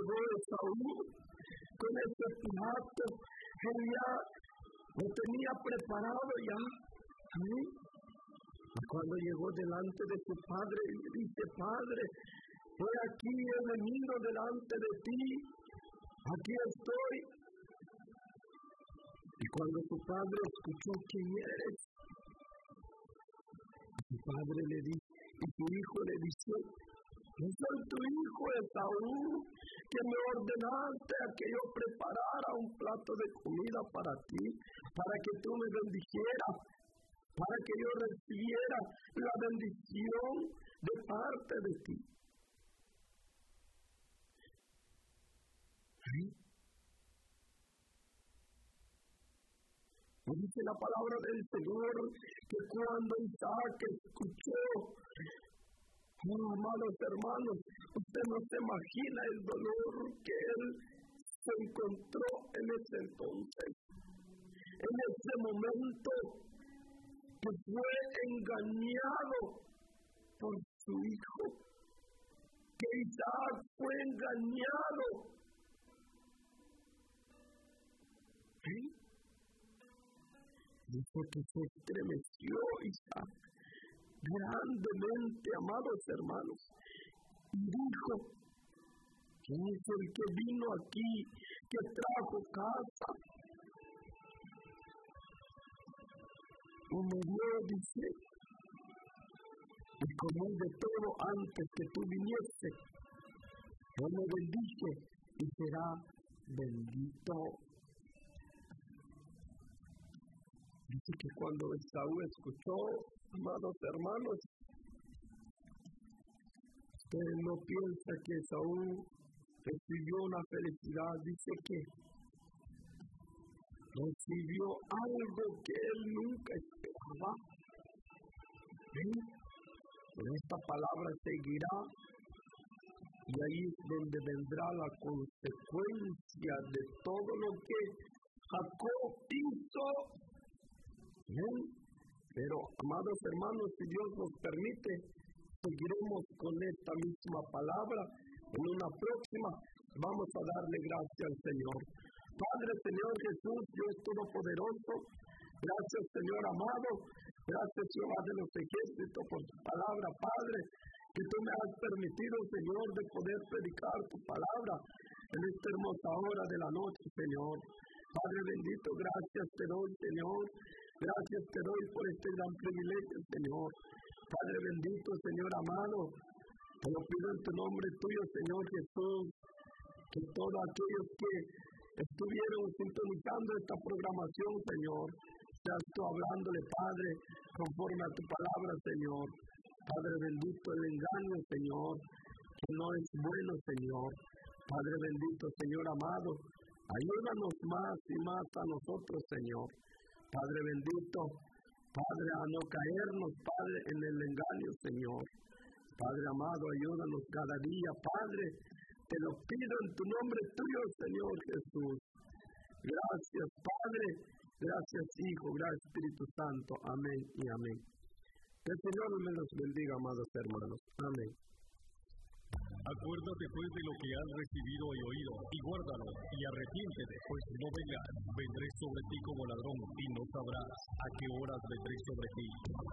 llegó Esaú con ese plato, él ya lo tenía preparado ya. ¿Sí? Y cuando llegó delante de su padre, le dice: Padre, he aquí he venido delante de ti, aquí estoy. Y cuando su padre escuchó: ¿quién eres? Su padre le dice, y su hijo le dice: yo soy tu hijo Esaú, que me ordenaste a que yo preparara un plato de comida para ti, para que tú me bendijeras, para que yo recibiera la bendición de parte de ti. ¿Sí? Y dice la palabra del Señor que cuando Isaac escuchó, amados hermanos, usted no se imagina el dolor que él se encontró en ese entonces, en ese momento que fue engañado por su hijo, que Isaac fue engañado. ¿Sí? Dice que se estremeció Isaac grandemente, amados hermanos, y dijo: ¿quién es el que vino aquí, que trajo casa? Y me dio, dice, y comí de todo antes que tú viniese. Yo me bendice y será bendito. Dice que cuando Esaú escuchó, amados hermanos, usted no piensa que Esaú recibió una felicidad, dice que recibió algo que él nunca esperaba. ¿Sí? Pero esta palabra seguirá, y ahí es donde vendrá la consecuencia de todo lo que Jacob hizo. ¿Sí? Pero, amados hermanos, si Dios nos permite, seguiremos con esta misma palabra. En una próxima vamos a darle gracias al Señor. Padre, Señor Jesús, Dios Todopoderoso, gracias, Señor amado, gracias, Jehová de los ejércitos, por tu palabra, Padre, que tú me has permitido, Señor, de poder predicar tu palabra en esta hermosa hora de la noche, Señor. Padre bendito, gracias te doy, Señor. Gracias te doy por este gran privilegio, Señor. Padre bendito, Señor amado, te lo pido en tu nombre tuyo, Señor Jesús, que todos aquellos que estuvieron sintonizando esta programación, Señor, seas tú hablándole, Padre, conforme a tu palabra, Señor. Padre bendito, el engaño, Señor, que no es bueno, Señor. Padre bendito, Señor amado, ayúdanos más y más a nosotros, Señor. Padre bendito, Padre, a no caernos, Padre, en el engaño, Señor. Padre amado, ayúdanos cada día, Padre. Te lo pido en tu nombre tuyo, Señor Jesús. Gracias, Padre. Gracias, Hijo. Gracias, Espíritu Santo. Amén y amén. Que el Señor me los bendiga, amados hermanos. Amén. Acuérdate pues de lo que has recibido y oído, y guárdalo, y arrepiéntete, pues no vendré sobre ti como ladrón, y no sabrás a qué horas vendré sobre ti.